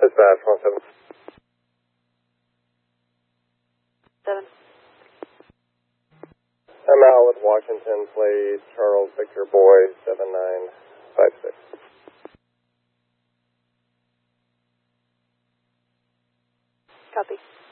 Dispatch 17. 7. I'm out with Washington plate Charles Victor Boy 7956. Copy.